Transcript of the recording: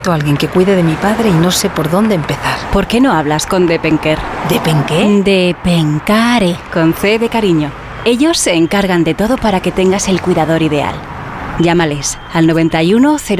Alguien que cuide de mi padre y no sé por dónde empezar. ¿Por qué no hablas con Depenker? ¿Depenqué? Depencare, con C de cariño. Ellos se encargan de todo para que tengas el cuidador ideal. Llámales al 91 0